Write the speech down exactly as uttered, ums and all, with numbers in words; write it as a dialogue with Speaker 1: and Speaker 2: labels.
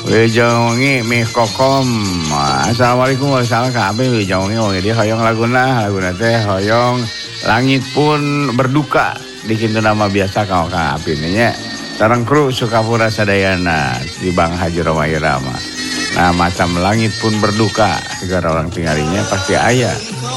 Speaker 1: Wijawangi mih kokom. Assalamualaikum warahmatullahi wabarakatuh. Wijawangi wangi dia hoyong laguna, laguna teh hoyong langit pun berduka. Dikintu nama biasa kau Kang Apin nya. Sareng kru Sukapura Sadayana di Bang Haji Roma Irama. Nah macam langit pun berduka segala orang tinggalinya pasti aya.